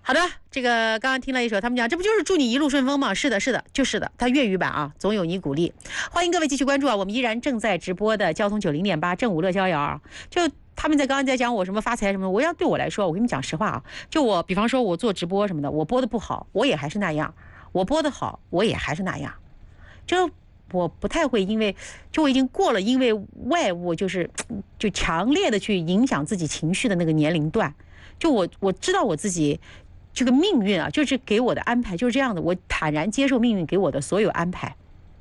好的，这个刚刚听了一首，他们讲这不就是祝你一路顺风吗？是的，是的，就是的，它粤语版啊，总有你鼓励。欢迎各位继续关注啊，我们依然正在直播的交通90.8正午乐逍遥啊，就他们刚刚在讲我什么发财什么，对我来说，我跟你们讲实话啊，就我比方说我做直播什么的，我播的不好，我也还是那样；我播的好，我也还是那样。就我不太会我已经过了因为外物就强烈的去影响自己情绪的那个年龄段。就我知道我自己这个命运啊，就是给我的安排就是这样的，我坦然接受命运给我的所有安排。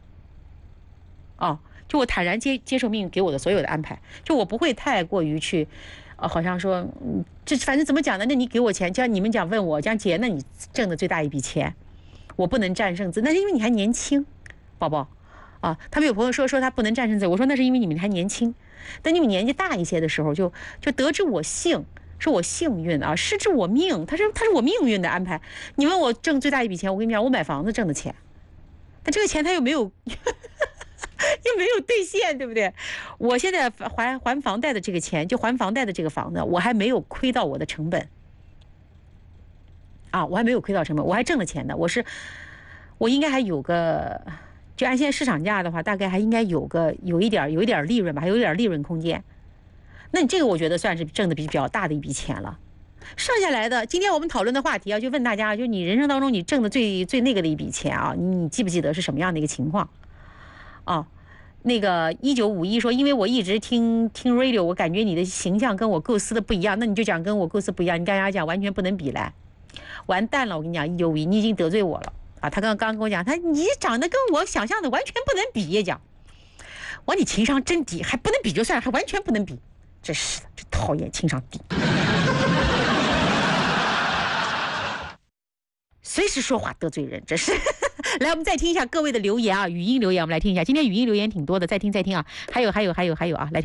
就我坦然接受命运给我的所有的安排，就我不会太过于去，好像说，这反正怎么讲呢？那你给我钱，像你们讲问我讲姐，那你挣的最大一笔钱，我不能战胜自，那是因为你还年轻，宝宝啊。他们有朋友说他不能战胜自，我说那是因为你们还年轻，等你们年纪大一些的时候，就得知我幸。是我幸运啊，失之我命。他是我命运的安排。你问我挣最大一笔钱，我跟你讲，我买房子挣的钱，但这个钱他又没有又没有兑现，对不对？我现在还房贷的这个钱，就还房贷的这个房子，我还没有亏到我的成本啊，我还没有亏到成本，我还挣了钱的。我应该还有个，就按现在市场价的话，大概还应该有一点利润吧，还有一点利润空间。那你这个我觉得算是挣的比较大的一笔钱了。剩下来的，今天我们讨论的话题啊，就问大家，就你人生当中你挣的最那个的一笔钱啊，你记不记得是什么样的一个情况啊？那个1951说，因为我一直听 radio， 我感觉你的形象跟我构思的不一样，那你就讲跟我构思不一样，你跟大家讲完全不能比来，完蛋了！我跟你讲，1951你已经得罪我了啊！他刚跟我讲，你长得跟我想象的完全不能比，也讲，我你情商真低，还不能比就算了，还完全不能比。真是的，这讨厌情商低，随时说话得罪人，这是。来，我们再听一下各位的留言啊，语音留言，我们来听一下。今天语音留言挺多的，再听啊。还有啊，来听。